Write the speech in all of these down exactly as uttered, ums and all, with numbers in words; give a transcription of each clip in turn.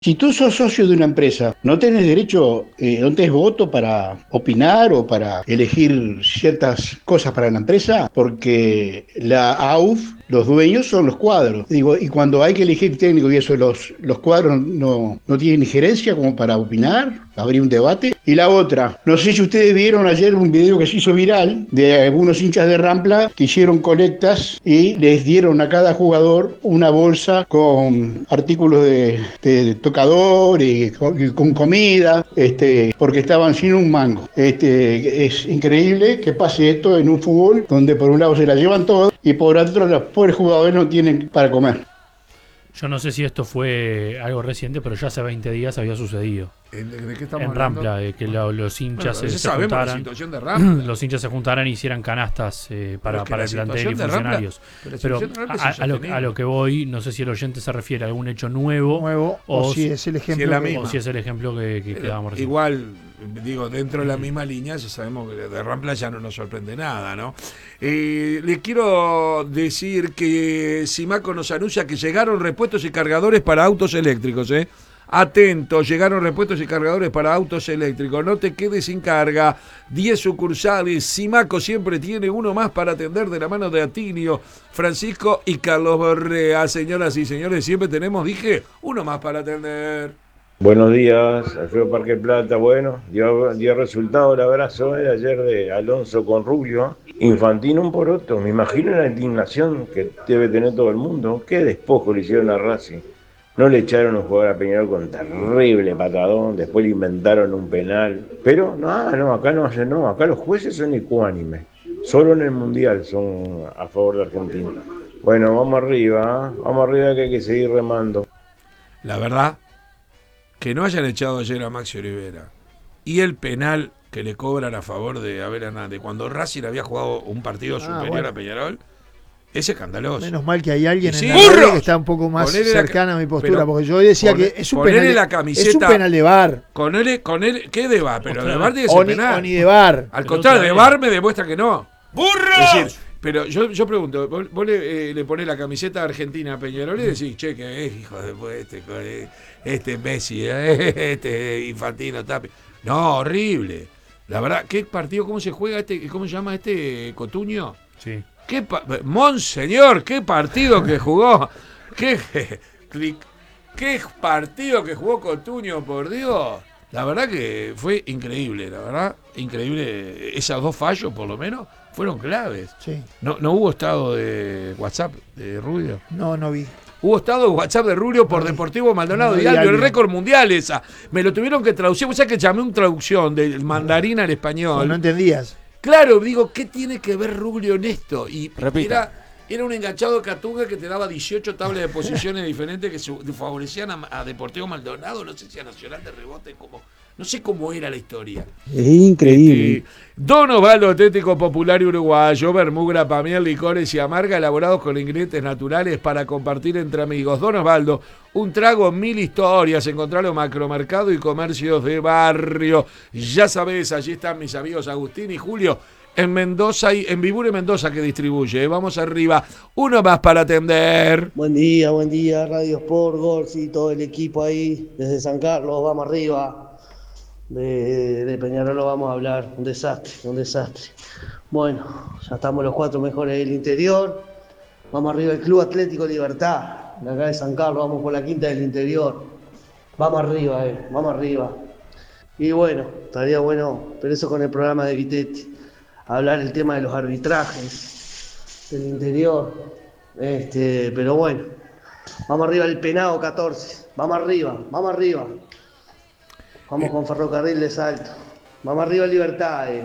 Si tú sos socio de una empresa, no tenés derecho, eh, no tenés voto para opinar o para elegir ciertas cosas para la empresa, porque la A U F, los dueños son los cuadros. Digo, y cuando hay que elegir técnico y eso, los, los cuadros no, no tienen injerencia como para opinar, abrir un debate. Y la otra, no sé si ustedes vieron ayer un video que se hizo viral de algunos hinchas de Rampla que hicieron colectas y les dieron a cada jugador una bolsa con artículos de, de, de tocador y con, y con comida, este, porque estaban sin un mango. Este, es increíble que pase esto en un fútbol donde por un lado se la llevan todo y por otro los pobres jugadores no tienen para comer. Yo no sé si esto fue algo reciente, pero ya hace veinte días había sucedido. ¿De, de qué estamos en Rampla, de que lo, los hinchas bueno, se, se juntaran, de los hinchas se juntaran y hicieran canastas eh, para, para el plantel y funcionarios. Rampla, pero pero a, a, lo, a lo que voy, no sé si el oyente se refiere a algún hecho nuevo, nuevo o, o si es el ejemplo, si es, que, o si es el ejemplo que, que, que dábamos recién. Igual, digo, dentro de la misma línea, ya sabemos que de Rampla ya no nos sorprende nada, ¿no? Eh, les quiero decir que Simaco nos anuncia que llegaron repuestos y cargadores para autos eléctricos, ¿eh? Atento, llegaron repuestos y cargadores para autos eléctricos. No te quedes sin carga. diez sucursales. Simaco siempre tiene uno más para atender de la mano de Atinio, Francisco y Carlos Borrea. Señoras y señores, siempre tenemos, dije, uno más para atender. Buenos días, Alfredo Parque Plata. Bueno, dio, dio resultado el abrazo de ayer de Alonso con Rubio. Infantino un poroto. Me imagino la indignación que debe tener todo el mundo. Qué despojo le hicieron a Racing. No le echaron un jugador a Peñarol con terrible patadón, después le inventaron un penal. Pero no, no, acá no, no, acá los jueces son ecuánimes. Solo en el Mundial son a favor de Argentina. Bueno, vamos arriba, ¿eh? Vamos arriba que hay que seguir remando. La verdad, que no hayan echado ayer a Maxi Olivera y el penal que le cobran a favor de Abel Hernández, cuando Racing había jugado un partido ah, superior bueno. a Peñarol, es escandaloso. Menos mal que hay alguien sí, en la red que está un poco más cercana la, a mi postura, porque yo decía poner, que es un, penal, la camiseta, es un penal de V A R. Con él, con él, ¿qué de V A R? Pero de V A R tiene que ser penal. O ni de V A R. Al contrario, de V A R me demuestra que no. ¡Burros! Es decir, pero yo, yo pregunto, vos, vos le, eh, le ponés la camiseta argentina a Peñarol y decís, che, que es, hijo de este, este Messi, este Infantino, Tapi. No, horrible. La verdad, ¿qué partido, cómo se juega este, cómo se llama este Cotuño? Sí. ¿Qué pa- Monseñor, qué partido que jugó, qué, qué partido que jugó Cotuño, por Dios. La verdad que fue increíble, la verdad, increíble. Esos dos fallos, por lo menos, fueron claves. Sí. No, no hubo estado de WhatsApp de Rubio. No, no vi. Hubo estado de WhatsApp de Rubio por no, Deportivo Maldonado no, y Albio, el récord mundial esa. Me lo tuvieron que traducir, o sea que llamé una traducción del mandarín al español. No, no entendías. Claro, digo, ¿qué tiene que ver Rubio en esto? Y era, era un enganchado de Catunga que te daba dieciocho tablas de posiciones diferentes que su, favorecían a, a Deportivo Maldonado, no sé si a Nacional de rebote, como, no sé cómo era la historia. Es increíble. Este, Don Osvaldo Atlético Popular Uruguayo, Bermugra, Pamiel, licores y amarga elaborados con ingredientes naturales para compartir entre amigos. Don Osvaldo, un trago, mil historias. Encontralo en macromercado y comercios de barrio. Ya sabés, allí están mis amigos Agustín y Julio en Mendoza y en Vibure Mendoza que distribuye. Vamos arriba, uno más para atender. Buen día, buen día, Radio Sport, Gorsi, todo el equipo ahí desde San Carlos, vamos arriba. De, de Peñarol lo vamos a hablar, un desastre, un desastre. Bueno, ya estamos los cuatro mejores del interior. Vamos arriba el Club Atlético Libertad, de acá de San Carlos, vamos por la quinta del interior. Vamos arriba, eh, vamos arriba. Y bueno, estaría bueno, pero eso con el programa de Vitetti, hablar el tema de los arbitrajes del interior. Este, pero bueno, vamos arriba el Penado catorce, vamos arriba, vamos arriba. Vamos con Ferrocarril de Salto. Vamos arriba, Libertad. Eh.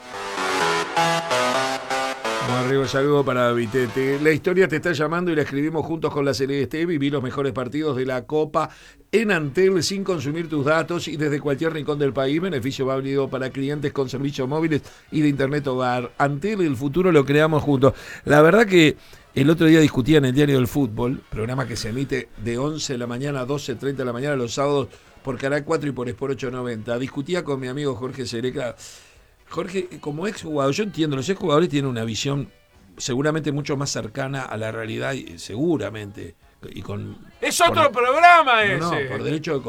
Vamos arriba, saludo para Vitete. La historia te está llamando y la escribimos juntos con la Celeste. Viví los mejores partidos de la Copa en Antel sin consumir tus datos y desde cualquier rincón del país. Beneficio válido para clientes con servicios móviles y de internet hogar. Antel, el futuro lo creamos juntos. La verdad que el otro día discutía en el Diario del Fútbol, programa que se emite de once de la mañana a doce treinta de la mañana los sábados por Canal cuatro y por Sport ochocientos noventa. Discutía con mi amigo Jorge Sereca. Jorge, como exjugador, yo entiendo, los exjugadores tienen una visión seguramente mucho más cercana a la realidad, seguramente, y con es otro por, programa ese. No, no, por derecho de